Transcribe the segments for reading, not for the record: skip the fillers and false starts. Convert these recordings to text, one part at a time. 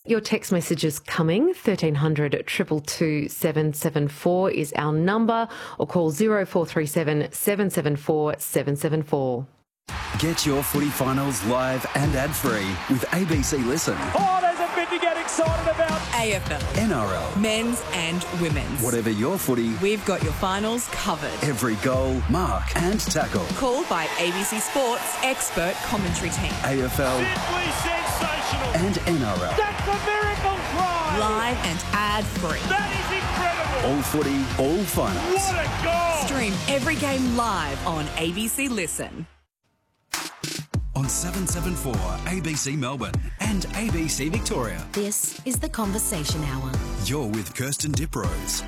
your text messages coming. 1300 222 774 is our number, or call 0437 774 774. Get your footy finals live and ad-free with ABC Listen. Oh, there's a bit to get excited about. AFL, NRL. men's and women's. Whatever your footy, We've got your finals covered. every goal, mark and tackle. Called by ABC Sports expert commentary team. AFL Simply sensational. and NRL. That's a miracle try. Live and ad-free. That is incredible. All footy, all finals. What a goal. Stream every game live on ABC Listen. On 774 ABC Melbourne and ABC Victoria. This is the Conversation Hour. You're with Kirsten Diprose.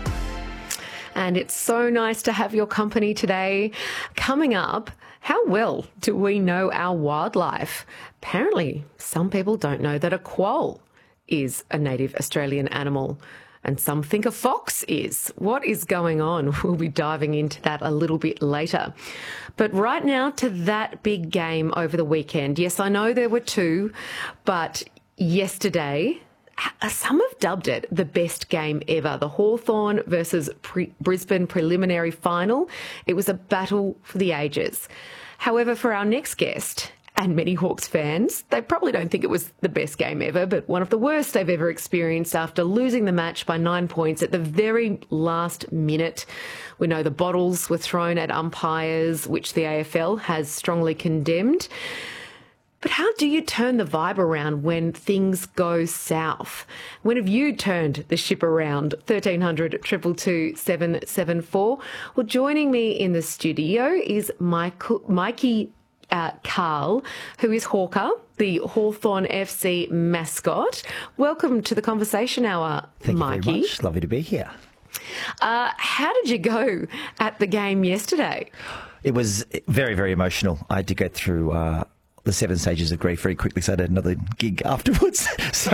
And it's so nice to have your company today. Coming up, how well do we know our wildlife? Apparently, some people don't know that a quoll is a native Australian animal, and some think a fox is. What is going on? We'll be diving into that a little bit later. But right now to that big game over the weekend. Yes, I know there were two, but yesterday, some have dubbed it the best game ever. The Hawthorn versus Brisbane preliminary final. It was a battle for the ages. However, for our next guest, and many Hawks fans, they probably don't think it was the best game ever, but one of the worst they've ever experienced after losing the match by 9 points at the very last minute. We know the bottles were thrown at umpires, which the AFL has strongly condemned. But how do you turn the vibe around when things go south? When have you turned the ship around? 1300 222 774. Well, joining me in the studio is Mikey Carl, who is Hawker, the Hawthorn FC mascot. Welcome to the Conversation Hour, Thank Mikey. you very much. Lovely to be here. How did you go at the game yesterday? It was very, very emotional. I had to go through the 7 stages of grief very quickly, so I had another gig afterwards.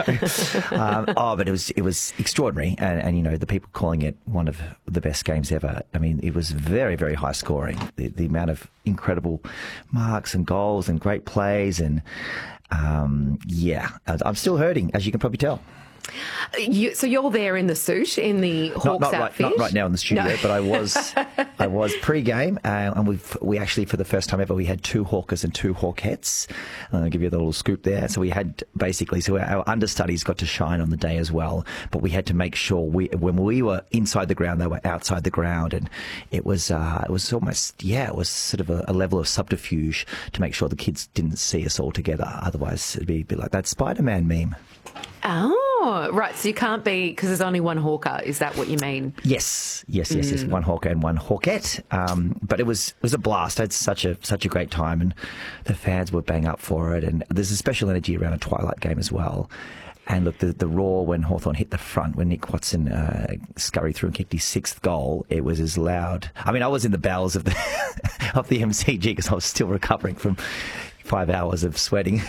But it was extraordinary, and you know, the people calling it one of the best games ever. I mean, it was very, very high scoring. The amount of incredible marks and goals and great plays, and I'm still hurting, as you can probably tell. So you're there in the suit, in the Hawks outfit? Not right now in the studio, but I was pre-game, and we actually, for the first time ever, we had 2 Hawkers and 2 Hawkettes. I'll give you the little scoop there. So we had our understudies got to shine on the day as well, but we had to make sure when we were inside the ground, they were outside the ground, and it was almost, it was sort of a level of subterfuge to make sure the kids didn't see us all together. Otherwise, it'd be a bit like that Spider-Man meme. Oh, right. So you can't be, because there's only one Hawker. Is that what you mean? Yes. One Hawker and one Hawkette. But it was a blast. I had such a great time, and the fans were bang up for it. And there's a special energy around a twilight game as well. And look, the roar when Hawthorn hit the front, when Nick Watson scurried through and kicked his 6th goal, it was as loud. I mean, I was in the bowels of the MCG because I was still recovering from 5 hours of sweating.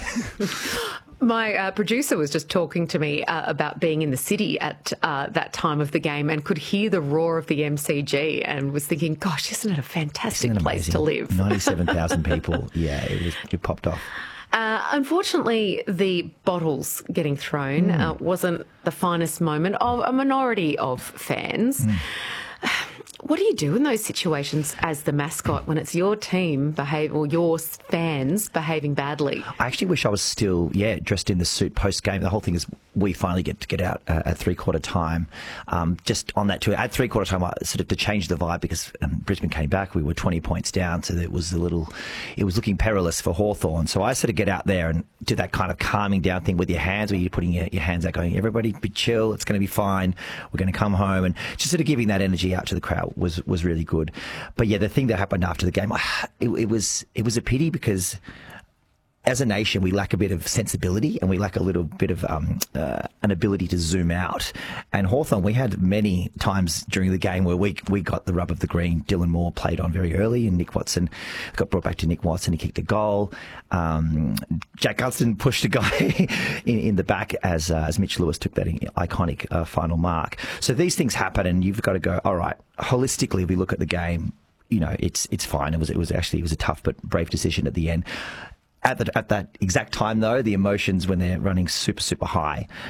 My producer was just talking to me about being in the city at that time of the game and could hear the roar of the MCG and was thinking, gosh, isn't it a fantastic place to live? 97,000 people. Yeah, it popped off. Unfortunately, the bottles getting thrown wasn't the finest moment of a minority of fans. What do you do in those situations as the mascot when it's your team or your fans behaving badly? I actually wish I was still, dressed in the suit post-game. The whole thing is we finally get to get out at 3/4 time. Just on that too, at 3/4 time, sort of to change the vibe because Brisbane came back. We were 20 points down, so it was looking perilous for Hawthorn. So I sort of get out there and do that kind of calming down thing with your hands, where you're putting your hands out going, everybody be chill, it's going to be fine, we're going to come home, and just sort of giving that energy out to the crowd was really good. But yeah, the thing that happened after the game, it was a pity because as a nation, we lack a bit of sensibility and we lack a little bit of an ability to zoom out. And Hawthorn, we had many times during the game where we got the rub of the green. Dylan Moore played on very early and Nick Watson got brought back to Nick Watson. He kicked a goal. Jack Gunston pushed a guy in the back as Mitch Lewis took that iconic final mark. So these things happen and you've got to go, all right, holistically, if we look at the game, you know, it's fine. It was a tough but brave decision at the end. At that exact time, though, the emotions when they're running super, super high,